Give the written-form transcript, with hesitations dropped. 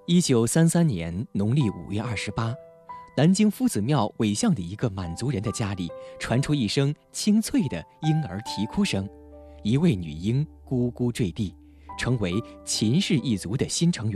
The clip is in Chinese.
1933年农历5月28，南京夫子庙尾巷的一个满族人的家里传出一声清脆的婴儿啼哭声，一位女婴咕咕坠地，成为秦氏一族的新成员。